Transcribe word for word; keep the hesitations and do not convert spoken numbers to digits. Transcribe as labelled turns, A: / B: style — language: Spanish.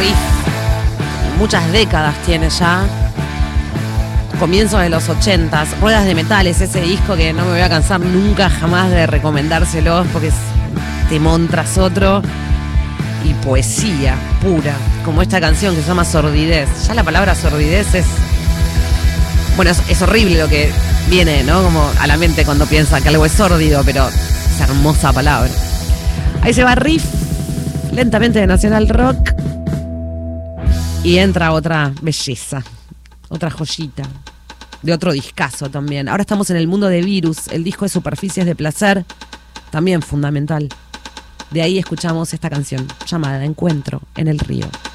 A: riff, muchas décadas tiene ya. Comienzos de los ochentas, Ruedas de Metales, ese disco que no me voy a cansar nunca jamás de recomendárselos porque es temón tras otro y poesía pura, como esta canción que se llama Sordidez. Ya la palabra sordidez es... Bueno, es, es horrible lo que viene, ¿no? Como a la mente cuando piensa que algo es sórdido, pero es hermosa palabra. Ahí se va riff lentamente de Nacional Rock y entra otra belleza, otra joyita de otro discazo también. Ahora estamos en el mundo de Virus, el disco de Superficies de Placer, también fundamental. De ahí escuchamos esta canción llamada Encuentro en el Río.